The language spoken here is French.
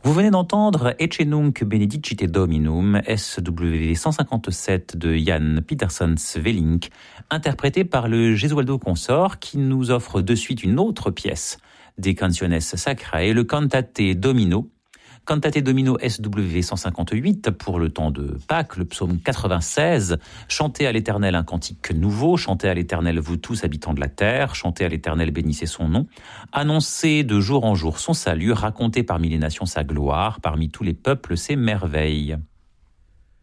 Vous venez d'entendre Ecce nunc benedicite Dominum, SW 157 de Jan Peterson Svelink, interprété par le Gesualdo Consort, qui nous offre de suite une autre pièce des Canciones Sacrae, le Cantate Domino. Cantate Domino SW 158 pour le temps de Pâques, le psaume 96. Chantez à l'Éternel un cantique nouveau, chantez à l'Éternel vous tous habitants de la terre, chantez à l'Éternel bénissez son nom. Annoncez de jour en jour son salut, racontez parmi les nations sa gloire, parmi tous les peuples ses merveilles.